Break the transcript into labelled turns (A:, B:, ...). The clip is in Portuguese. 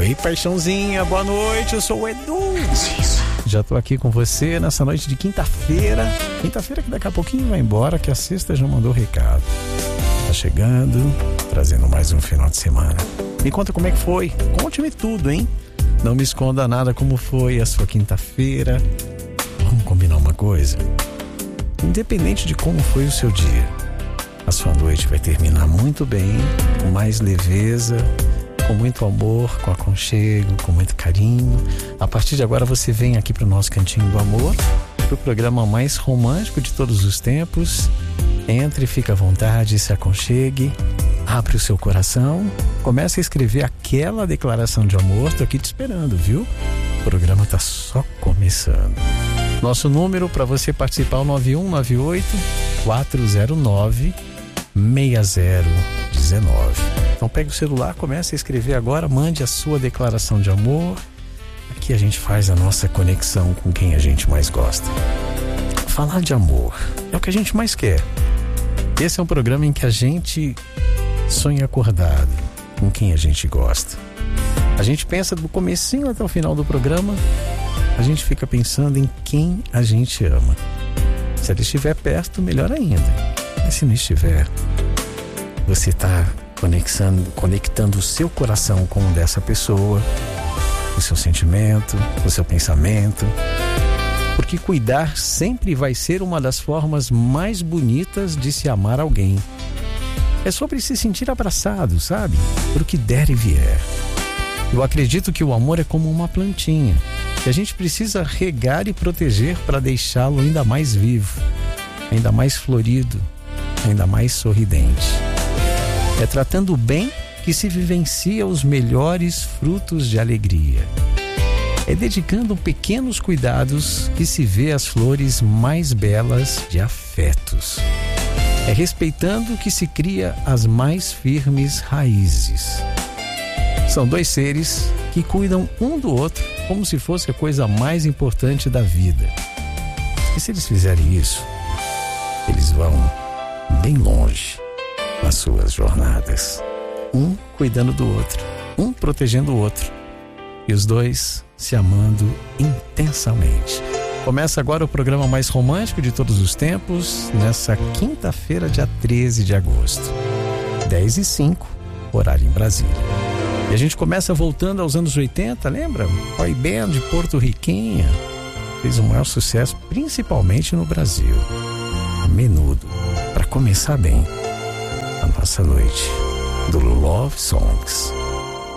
A: Oi, paixãozinha, boa noite, eu sou o Edu. Já tô aqui com você nessa noite de quinta-feira. Quinta-feira que daqui a pouquinho vai embora, que a sexta já mandou recado. Tá chegando, trazendo mais um final de semana. Me conta como é que foi, conte-me tudo, hein? Não me esconda nada como foi a sua quinta-feira. Vamos combinar uma coisa? Independente de como foi o seu dia, a sua noite vai terminar muito bem, com mais leveza, com muito amor, com aconchego, com muito carinho. A partir de agora você vem aqui para o nosso Cantinho do Amor, para o programa mais romântico de todos os tempos. Entre, fica à vontade, se aconchegue, abre o seu coração, comece a escrever aquela declaração de amor. Tô aqui te esperando, viu? O programa tá só começando. Nosso número para você participar é o 9198-409-6019. Então pegue o celular, comece a escrever agora, mande a sua declaração de amor. Aqui a gente faz a nossa conexão com quem a gente mais gosta. Falar de amor é o que a gente mais quer. Esse é um programa em que a gente sonha acordado com quem a gente gosta. A gente pensa do comecinho até o final do programa, a gente fica pensando em quem a gente ama. Se ele estiver perto, melhor ainda. Mas se não estiver, você está conectando o seu coração com o dessa pessoa, o seu sentimento, o seu pensamento. Porque cuidar sempre vai ser uma das formas mais bonitas de se amar alguém. É sobre se sentir abraçado, sabe? Por o que der e vier. Eu acredito que o amor é como uma plantinha, que a gente precisa regar e proteger para deixá-lo ainda mais vivo, ainda mais florido, ainda mais sorridente. É tratando bem que se vivencia os melhores frutos de alegria. É dedicando pequenos cuidados que se vê as flores mais belas de afetos. É respeitando que se cria as mais firmes raízes. São dois seres que cuidam um do outro como se fosse a coisa mais importante da vida. E se eles fizerem isso, eles vão bem longe nas suas jornadas. Um cuidando do outro, um protegendo o outro. E os dois se amando intensamente. Começa agora o programa mais romântico de todos os tempos, nessa quinta-feira, dia 13 de agosto. 10h05, horário em Brasília. E a gente começa voltando aos anos 80, lembra? Boy band porto-riquenha. Fez o maior sucesso, principalmente no Brasil. Menudo, para começar bem a nossa noite do Love Songs.